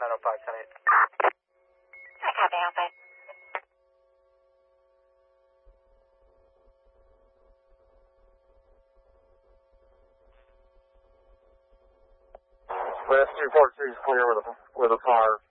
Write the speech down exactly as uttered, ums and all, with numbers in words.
nine oh five, ten eight. I copy, Alpha. West two four two is clear with a, with a car.